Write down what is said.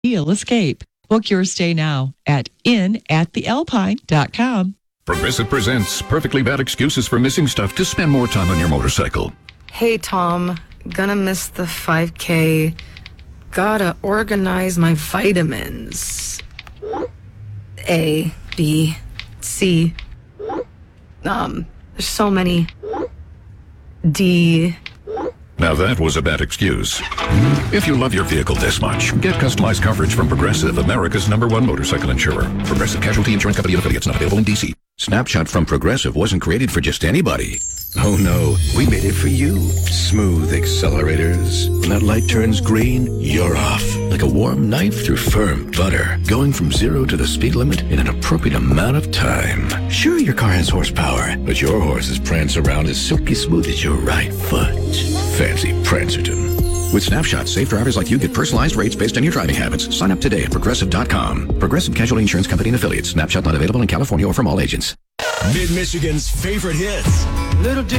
Escape. Book your stay now at inatthealpine.com. Progressive presents Perfectly Bad Excuses for Missing Stuff to spend more time on your motorcycle. Hey, Tom. Gonna miss the 5K. Gotta organize my vitamins. A, B, C. There's so many. D. Now that was a bad excuse. If you love your vehicle this much, get customized coverage from Progressive, America's #1 motorcycle insurer. Progressive Casualty Insurance Company and affiliates, not available in D.C. Snapshot from Progressive wasn't created for just anybody. Oh no, we made it for you. Smooth accelerators. When that light turns green, you're off. Like a warm knife through firm butter. Going from 0 to the speed limit in an appropriate amount of time. Sure, your car has horsepower, but your horses prance around as silky smooth as your right foot. Fancy Prancerton. With Snapshot, safe drivers like you get personalized rates based on your driving habits. Sign up today at Progressive.com. Progressive Casualty Insurance Company and affiliates. Snapshot not available in California or from all agents. Mid-Michigan's favorite hits. Little